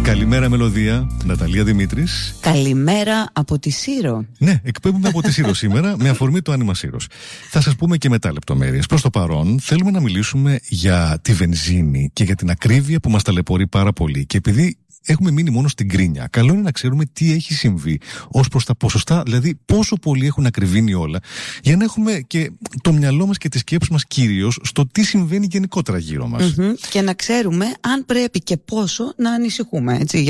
Καλημέρα Μελωδία, Ναταλία Δημήτρης. Καλημέρα από τη Σύρο. Ναι, εκπέμπουμε από τη Σύρο σήμερα με αφορμή το άνοιγμα Σύρος. Θα σας πούμε και μετά λεπτομέρειες. Προς το παρόν θέλουμε να μιλήσουμε για τη βενζίνη και για την ακρίβεια που μας ταλαιπωρεί πάρα πολύ. Και επειδή έχουμε μείνει μόνο στην κρίνια, καλό είναι να ξέρουμε τι έχει συμβεί ως προς τα ποσοστά, δηλαδή πόσο πολύ έχουν ακριβήνει όλα, για να έχουμε και το μυαλό μας και τη σκέψη μας κυρίως στο τι συμβαίνει γενικότερα γύρω μας. Και να ξέρουμε αν πρέπει και πόσο να ανησυχούμε, έτσι.